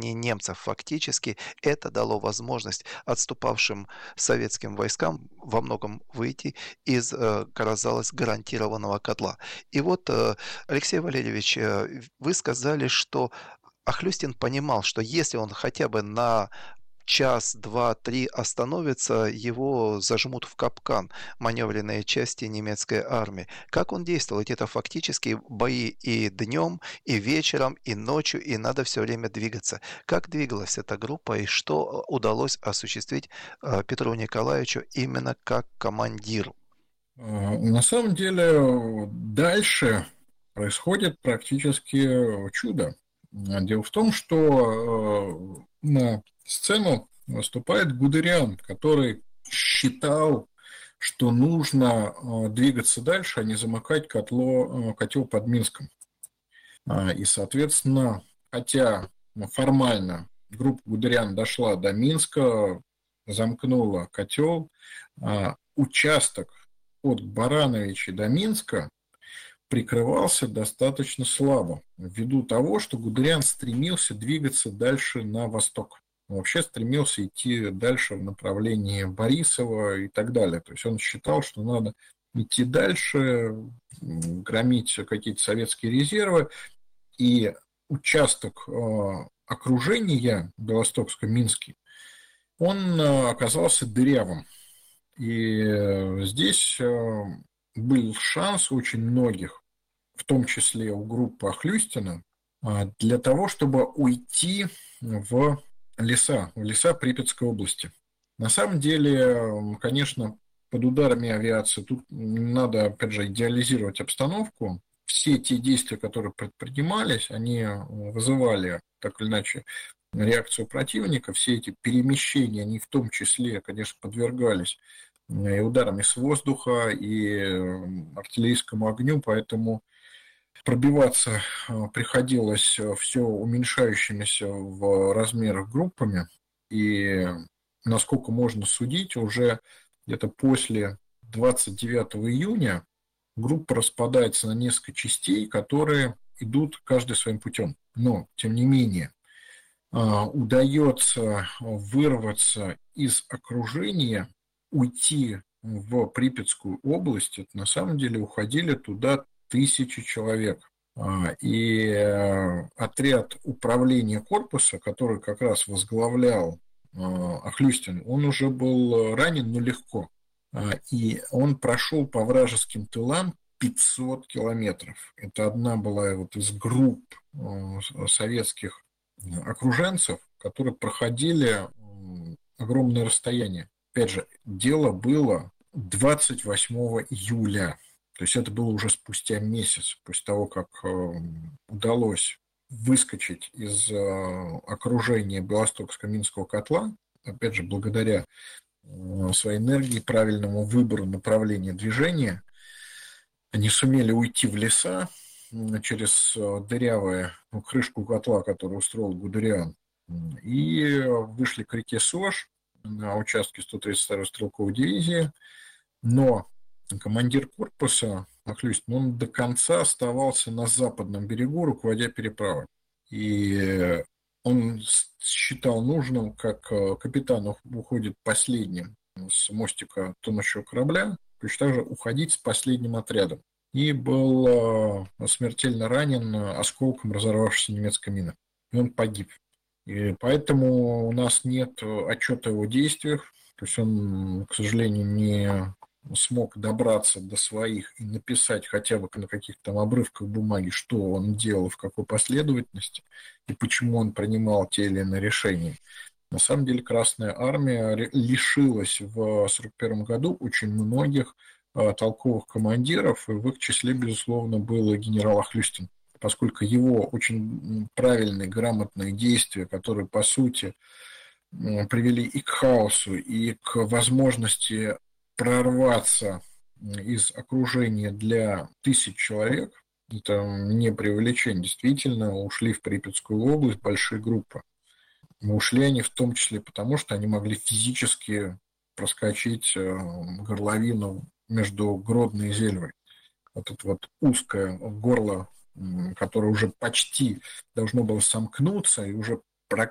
стороне немцев. Фактически это дало возможность отступавшим советским войскам во многом выйти из, казалось, гарантированного котла. И вот, Алексей Валерьевич, вы сказали, что Ахлюстин понимал, что если он хотя бы на час, 2, 3 остановится, его зажмут в капкан маневренные части немецкой армии. Как он действовал? Ведь это фактически бои и днем, и вечером, и ночью, и надо все время двигаться. Как двигалась эта группа и что удалось осуществить Петру Николаевичу именно как командиру? На самом деле дальше происходит практически чудо. Дело в том, что на сцену выступает Гудериан, который считал, что нужно двигаться дальше, а не замыкать котел под Минском. И, соответственно, хотя формально группа Гудериан дошла до Минска, замкнула котел, участок от Барановича до Минска прикрывался достаточно слабо, ввиду того, что Гудериан стремился двигаться дальше на восток. Он вообще стремился идти дальше в направлении Борисова и так далее. То есть он считал, что надо идти дальше, громить какие-то советские резервы, и участок окружения Белостокско-Минский, он оказался дырявым. И здесь был шанс очень многих, в том числе у группы Ахлюстина, для того, чтобы уйти в леса Припятской области. На самом деле, конечно, под ударами авиации тут не надо, опять же, идеализировать обстановку. Все те действия, которые предпринимались, они вызывали, так или иначе, реакцию противника. Все эти перемещения, они в том числе, конечно, подвергались и ударами с воздуха, и артиллерийскому огню, поэтому пробиваться приходилось все уменьшающимися в размерах группами, и, насколько можно судить, уже где-то после 29 июня группа распадается на несколько частей, которые идут каждый своим путем. Но, тем не менее, удается вырваться из окружения, уйти в Припятскую область. Это на самом деле уходили туда тысячи человек. И отряд управления корпуса, который как раз возглавлял Ахлюстин, он уже был ранен, но легко. И он прошел по вражеским тылам 500 километров. Это одна была вот из групп советских окруженцев, которые проходили огромное расстояние. Опять же, дело было 28 июля. То есть это было уже спустя месяц, после того, как удалось выскочить из окружения Белостокско-Минского котла, опять же, благодаря своей энергии, правильному выбору направления движения, они сумели уйти в леса через дырявую крышку котла, которую устроил Гудериан, и вышли к реке Сож на участке 132-й стрелковой дивизии, но командир корпуса Ахлюстин, он до конца оставался на западном берегу, руководя переправой. И он считал нужным, как капитан уходит последним с мостика тонущего корабля, точно так же уходить с последним отрядом. И был смертельно ранен осколком разорвавшейся немецкой мины. И он погиб. И поэтому у нас нет отчета о его действиях. То есть он, к сожалению, не смог добраться до своих и написать хотя бы на каких-то там обрывках бумаги, что он делал, в какой последовательности и почему он принимал те или иные решения. На самом деле Красная Армия лишилась в 1941 году очень многих толковых командиров, и в их числе, безусловно, был генерал Ахлюстин, поскольку его очень правильные, грамотные действия, которые, по сути, привели и к хаосу, и к возможности прорваться из окружения для тысяч человек, это не преувеличение, действительно, ушли в Припятскую область большие группы. Ушли они в том числе потому, что они могли физически проскочить горловину между Гродно и Зельвой. Вот это вот узкое горло, которое уже почти должно было сомкнуться, и уже